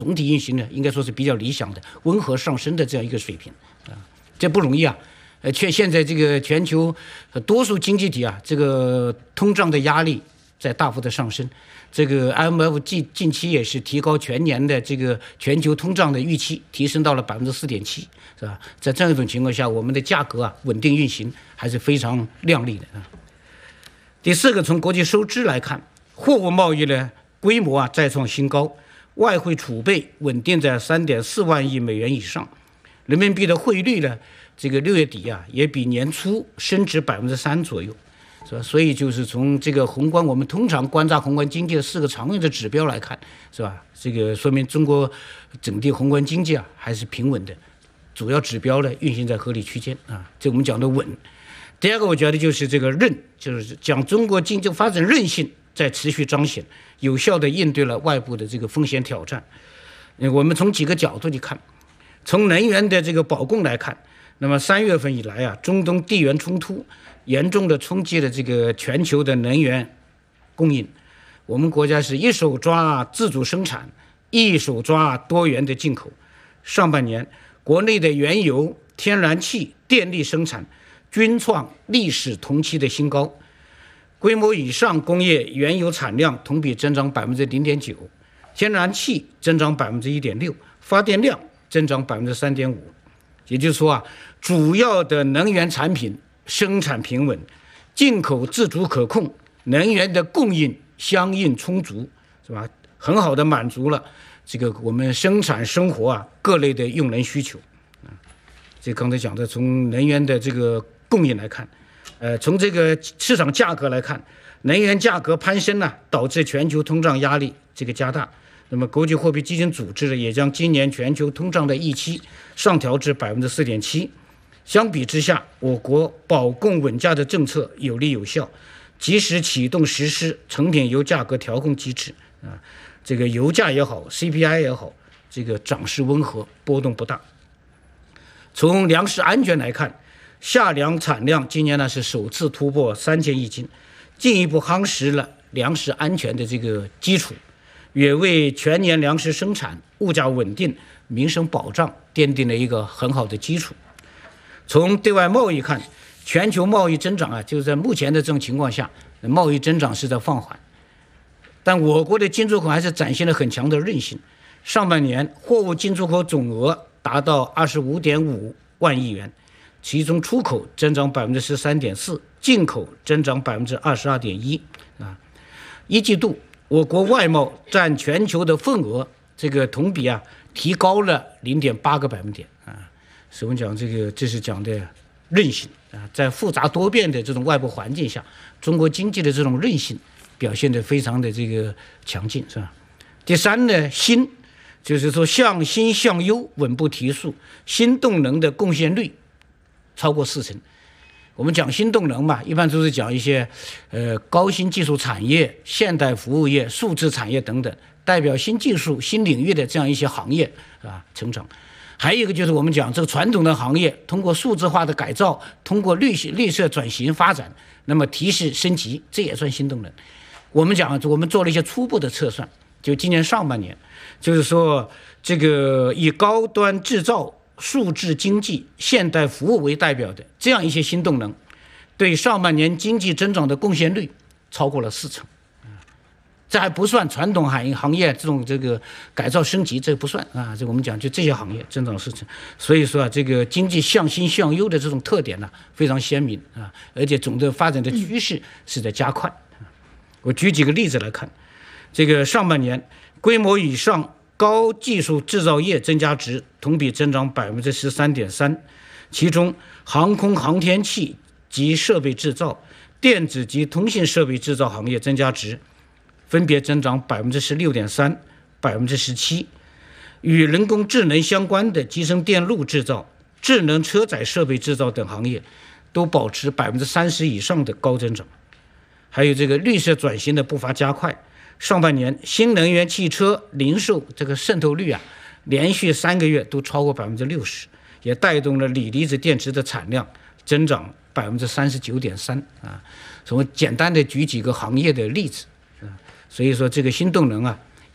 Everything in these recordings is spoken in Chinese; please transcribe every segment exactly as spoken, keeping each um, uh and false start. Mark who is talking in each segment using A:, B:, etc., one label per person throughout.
A: 总体运行呢，应该说是比较理想的，温和上升的这样一个水平啊，这不容易啊。呃，全现在这个全球多数经济体啊，这个通胀的压力在大幅的上升。这个 I M F 近近期也是提高全年的这个全球通胀的预期，提升到了百分之四点七，是吧？在这样一种情况下，我们的价格啊稳定运行还是非常亮丽的啊。第四个，从国际收支来看，货物贸易呢规模啊再创新高，外汇储备稳定在三点四万亿美元以上，人民币的汇率呢，这个六月底啊也比年初升值百分之三左右。是吧？所以就是从这个宏观，我们通常观察宏观经济的四个常用的指标来看，是吧？这个说明中国整体宏观经济啊还是平稳的，主要指标呢运行在合理区间啊，这我们讲的稳。第二个，我觉得就是这个韧，就是讲中国经济发展韧性在持续彰显，有效的应对了外部的这个风险挑战。我们从几个角度去看，从能源的这个保供来看，那么三月份以来啊，中东地缘冲突严重的冲击了这个全球的能源供应，我们国家是一手抓自主生产，一手抓多元的进口。上半年，国内的原油、天然气、电力生产均创历史同期的新高，规模以上工业原油产量同比增长百分之零点九，天然气增长百分之一点六，发电量增长百分之三点五。也就是说啊，主要的能源产品生产平稳，进口自主可控，能源的供应相应充足，是吧？很好的满足了这个我们生产生活啊各类的用能需求。啊，这刚才讲的从能源的这个供应来看，呃，从这个市场价格来看，能源价格攀升呢，导致全球通胀压力这个加大。那么，国际货币基金组织也将今年全球通胀的预期上调至百分之四点七。相比之下，我国保供稳价的政策有力有效，及时启动实施成品油价格调控机制啊，这个油价也好 ，C P I 也好，这个涨势温和，波动不大。从粮食安全来看，夏粮产量今年呢是首次突破三千亿斤，进一步夯实了粮食安全的这个基础，也为全年粮食生产、物价稳定、民生保障奠定了一个很好的基础。从对外贸易看，全球贸易增长啊，就是在目前的这种情况下，贸易增长是在放缓，但我国的进出口还是展现了很强的韧性。上半年货物进出口总额达到二十五点五万亿元，其中出口增长百分之十三点四，进口增长百分之二十二点一啊。一季度我国外贸占全球的份额，这个同比啊提高了零点八个百分点啊。所以我们讲这个，这是讲的韧性啊，在复杂多变的这种外部环境下，中国经济的这种韧性表现得非常的这个强劲，是吧？第三呢，新就是说向新向优稳步提速，新动能的贡献率超过四成。我们讲新动能嘛，一般都是讲一些呃高新技术产业、现代服务业、数字产业等等，代表新技术、新领域的这样一些行业啊成长。还有一个就是我们讲这个传统的行业通过数字化的改造，通过绿绿色转型发展，那么提示升级，这也算新动能。我们讲我们做了一些初步的测算，就今年上半年，就是说这个以高端制造、数字经济、现代服务为代表的这样一些新动能，对上半年经济增长的贡献率超过了四成。这还不算传统行行业这种这个改造升级，这不算啊。这我们讲就这些行业增长四成，所以说啊，这个经济向新向优的这种特点呢、啊、非常鲜明啊，而且总的发展的趋势是在加快。我举几个例子来看，这个上半年规模以上高技术制造业增加值同比增长百分之十三点三，其中航空航天器及设备制造、电子及通信设备制造行业增加值分别增长百分之十六点三、百分之十七，与人工智能相关的集成电路制造、智能车载设备制造等行业都保持百分之三十以上的高增长。还有这个绿色转型的步伐加快，上半年新能源汽车零售这个渗透率啊，连续三个月都超过百分之六十，也带动了锂离子电池的产量增长百分之三十九点三啊。我简单的举几个行业的例子。所以说这个新动能啊，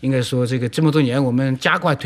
A: 应该说这个这么多年我们加快推